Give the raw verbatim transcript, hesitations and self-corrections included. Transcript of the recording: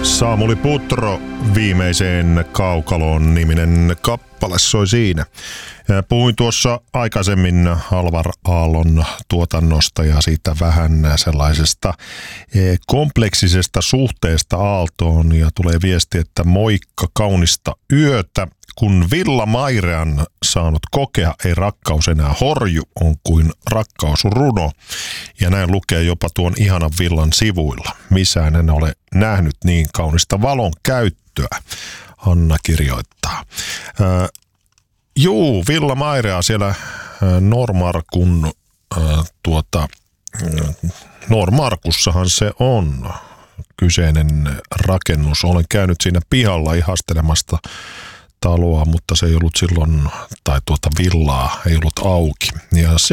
Samuli Putro, Viimeiseen kaukaloon niminen kappale soi siinä. Puhuin tuossa aikaisemmin Alvar Aallon tuotannosta ja siitä vähän sellaisesta kompleksisesta suhteesta Aaltoon, ja tulee viesti, että moikka, kaunista yötä. Kun Villa Mairean saanut kokea, ei rakkaus enää horju, on kuin rakkaus runo. Ja näin lukee jopa tuon ihanan villan sivuilla. Missään en ole nähnyt niin kaunista valon käyttöä, Anna kirjoittaa. Äh, juu, Villa Mairea siellä äh, Normarkun, äh, tuota, äh, Normarkussahan se on kyseinen rakennus. Olen käynyt siinä pihalla ihastelemasta taloa, mutta se ei ollut silloin, tai tuota villaa ei ollut auki. Ja se